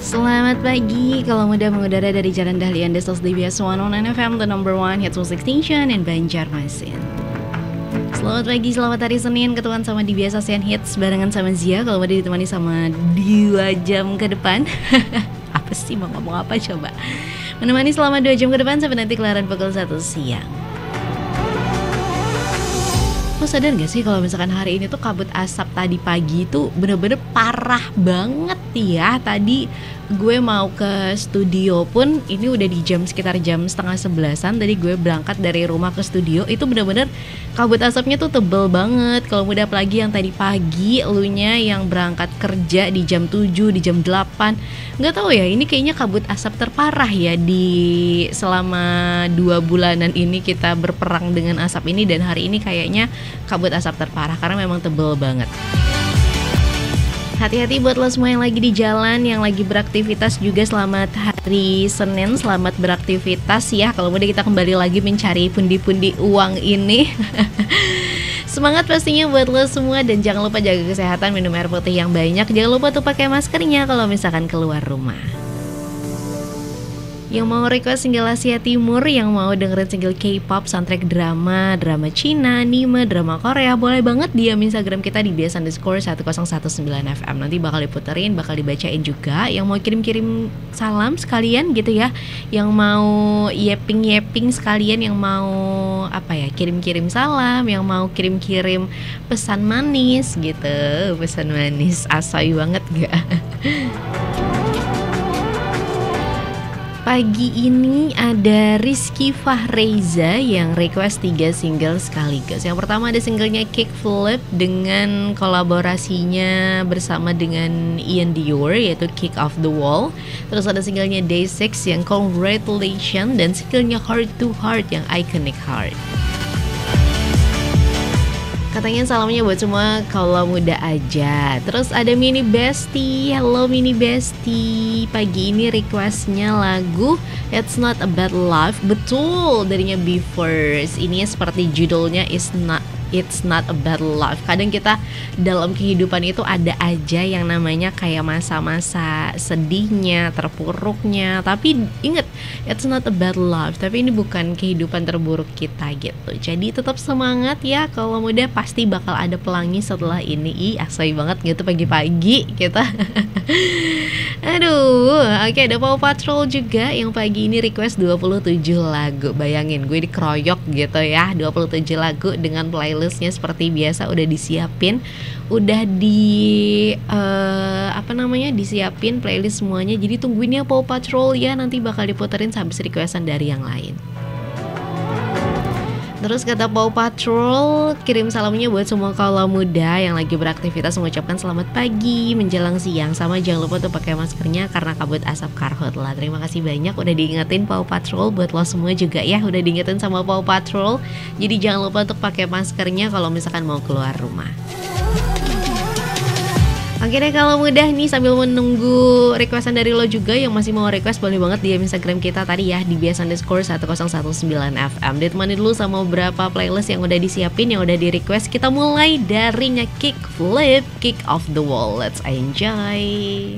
Selamat pagi, kalau muda mengudara dari Jalan Dahlian Destos DBS 109 FM, the number one hits music station in Banjarmasin. Selamat pagi, selamat hari Senin, ketuan sama DBS ASEAN Hits barengan sama Zia. Kalau muda ditemani sama 2 jam ke depan. Apa sih, mau ngomong apa coba? Menemani selama 2 jam ke depan sampai nanti kelaran pukul 1 siang. Lo sadar gak sih kalau misalkan hari ini tuh kabut asap tadi pagi itu bener-bener parah banget ya. Tadi gue mau ke studio pun ini udah di sekitar jam setengah 11-an. Tadi gue berangkat dari rumah ke studio, itu bener-bener kabut asapnya tuh tebel banget. Kalau muda apalagi yang tadi pagi, elunya yang berangkat kerja di jam 7, di jam 8. Gak tahu ya, ini kayaknya kabut asap terparah ya di selama 2 bulanan ini kita berperang dengan asap ini. Dan hari ini kayaknya kabut asap terparah karena memang tebel banget. Hati-hati buat lo semua yang lagi di jalan, yang lagi beraktivitas juga, selamat hari Senin, selamat beraktivitas ya. Kalau udah kita kembali lagi mencari pundi-pundi uang ini. Semangat pastinya buat lo semua, dan jangan lupa jaga kesehatan, minum air putih yang banyak. Jangan lupa tuh pakai maskernya kalau misalkan keluar rumah. Yang mau request single Asia Timur, yang mau dengerin single K-pop, soundtrack drama, drama Cina, anime, drama Korea, boleh banget DM Instagram kita di @BS_1019FM. Nanti bakal diputerin, bakal dibacain juga. Yang mau kirim-kirim salam sekalian gitu ya, yang mau yeping-yeping sekalian, yang mau kirim-kirim salam, yang mau kirim-kirim pesan manis gitu. Pesan manis, asoy banget gak? Pagi ini ada Rizky Fahreza yang request 3 single sekaligus. Yang pertama ada singlenya Kickflip dengan kolaborasinya bersama dengan Ian Dior, yaitu Kick Off The Wall. Terus ada singlenya Day 6 yang Congratulations, dan singlenya Heart to Heart yang Iconic Heart. Katanya salamnya buat semua kalau muda aja. Terus ada Mini Bestie. Hello Mini Bestie. Pagi ini requestnya lagu It's Not A Bad Life. Betul, darinya Be-First. Ini seperti judulnya It's Not A Bad Life. Kadang kita dalam kehidupan itu ada aja yang namanya kayak masa-masa sedihnya, terpuruknya. Tapi inget, it's not a bad life. Tapi ini bukan kehidupan terburuk kita gitu. Jadi tetap semangat ya. Kalau muda pasti bakal ada pelangi setelah ini. Asoy banget gitu pagi-pagi kita. Aduh, oke, ada Paw Patrol juga yang pagi ini request 27 lagu. Bayangin gue dikeroyok gitu ya. 27 lagu dengan playlistnya seperti biasa udah disiapin. Udah disiapin playlist semuanya. Jadi tungguin ya Paw Patrol ya, nanti bakal diputerin habis requestan dari yang lain. Terus kata Paw Patrol, kirim salamnya buat semua kaula muda yang lagi beraktivitas, mengucapkan selamat pagi menjelang siang, sama jangan lupa tuh pakai maskernya karena kabut asap karhutlah. Terima kasih banyak udah diingetin Paw Patrol, buat lo semua juga ya udah diingetin sama Paw Patrol. Jadi jangan lupa untuk pakai maskernya kalau misalkan mau keluar rumah. Oke deh, kalau mudah nih sambil menunggu requestan dari lo juga yang masih mau request, boleh banget di Instagram kita tadi ya di BS_1019FM. Ditemani dulu sama beberapa playlist yang udah disiapin, yang udah di request. Kita mulai darinya Kickflip, Kick Off The Wall. Let's enjoy.